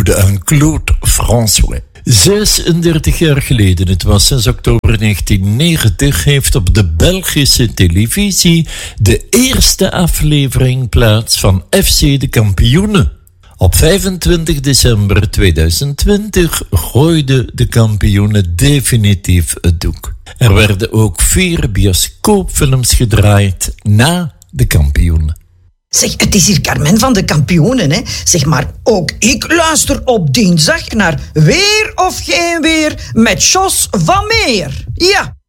ode aan Claude François. 36 jaar geleden, het was 6 oktober 1990, heeft op de Belgische televisie de eerste aflevering plaats van FC de Kampioenen. Op 25 december 2020 gooiden de kampioenen definitief het doek. Er werden ook 4 bioscoopfilms gedraaid na de kampioenen. Zeg, het is hier Carmen van de Kampioenen, hè. Zeg maar, ook ik luister op dinsdag naar Weer of Geen Weer met Jos van Meer. Ja.